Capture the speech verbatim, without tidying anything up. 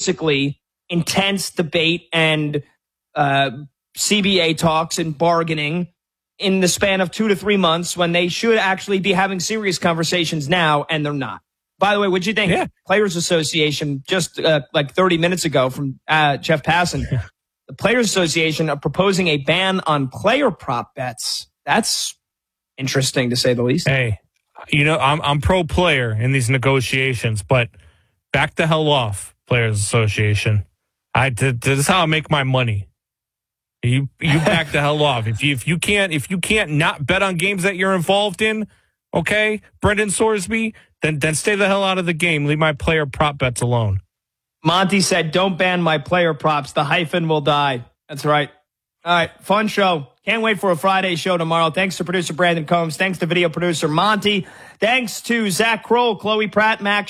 basically intense debate and uh, C B A talks and bargaining in the span of two to three months when they should actually be having serious conversations now, and they're not. By the way, what'd you think? Yeah. Players Association, just uh, like thirty minutes ago from uh, Jeff Passan, the Players Association are proposing a ban on player prop bets. That's interesting, to say the least. Hey, you know, I'm I'm pro player in these negotiations, but back the hell off, Players Association. I this is how I make my money. You you back the hell off. If you if you can't if you can't not bet on games that you're involved in, okay, Brendan Sorsby, then then stay the hell out of the game. Leave my player prop bets alone. Monty said, "Don't ban my player props. The hyphen will die." That's right. All right, fun show. Can't wait for a Friday show tomorrow. Thanks to producer Brandon Combs. Thanks to video producer Monty. Thanks to Zach Kroll, Chloe Pratt, Max